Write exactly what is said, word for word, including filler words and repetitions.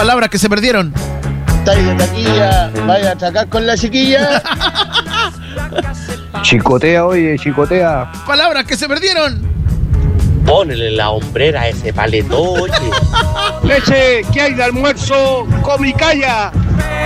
Palabras que se perdieron. Estáis de taquilla, vaya a atracar con la chiquilla. Chicotea, oye, chicotea. Palabras que se perdieron. Ponele la hombrera a ese paletoche. Leche, ¿qué hay de almuerzo? Come y calla.